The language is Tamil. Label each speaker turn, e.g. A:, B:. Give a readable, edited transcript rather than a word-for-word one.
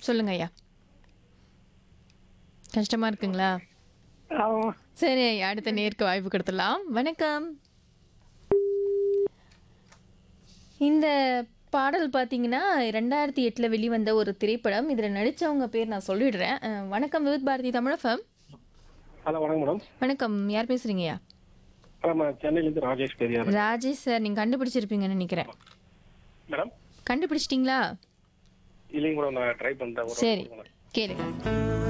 A: சொல்லுங்க ஐயா. கஷ்டமா இருக்குங்களா?
B: ஆமா.
A: சரி ஐயா, அடுத்த நேருக்கு வாய்ப்பு கொடுத்துடலாம். வணக்கம். இந்த பாடல் பார்த்தீங்கன்னா 2008ல் வெளிவந்த ஒரு திரைப்படம். இதில் நடித்தவங்க பேர் நான் சொல்லிடுறேன். வணக்கம் விவித் பாரதி தமிழ் எஃப்எம்.
B: ஹலோ வணக்கம் மேடம்.
A: வணக்கம், யார் பேசுறீங்கய்யா?
B: நான் சென்னையிலேருந்து ராஜேஷ் பெரியார்.
A: ராஜேஷ் சார், நீங்கள் கண்டுபிடிச்சிருப்பீங்கன்னு நினைக்கிறேன்.
B: மேடம்
A: கண்டுபிடிச்சிட்டிங்களா?
B: இல்லைங்க மேடம், நான் ட்ரை பண்ணிட்டேன்.
A: சரி, கேளுங்க.